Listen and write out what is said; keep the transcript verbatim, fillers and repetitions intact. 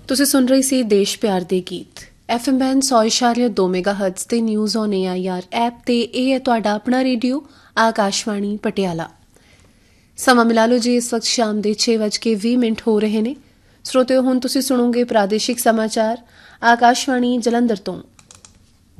ਤੁਸੀਂ ਸੁਣ ਰਹੀ ਸੀ ਦੇਸ਼ ਪਿਆਰ ਦੇ ਗੀਤ ਐਫ ਐਮ ਬੈਨ ਸੌ ਇਸ਼ਾਰੀਆ ਦੋ ਮੈਗਾ ਹਰਟਜ਼ ਤੇ news on A I R app ਤੇ ਇਹ ਹੈ ਤੁਹਾਡਾ ਆਪਣਾ ਰੇਡੀਓ ਆਕਾਸ਼ਵਾਣੀ ਪਟਿਆਲਾ। ਸਮਾਂ ਮਿਲਾ ਲਓ ਜੀ, ਇਸ ਵਕਤ ਸ਼ਾਮ ਦੇ ਛੇ ਵੱਜ ਕੇ ਵੀਹ ਮਿੰਟ ਹੋ ਰਹੇ ਨੇ। ਸਰੋਤਿਓ, ਹੁਣ ਤੁਸੀਂ ਸੁਣੋਗੇ ਪ੍ਰਾਦੇਸ਼ਿਕ ਸਮਾਚਾਰ ਆਕਾਸ਼ਵਾਣੀ ਜਲੰਧਰ ਤੋਂ।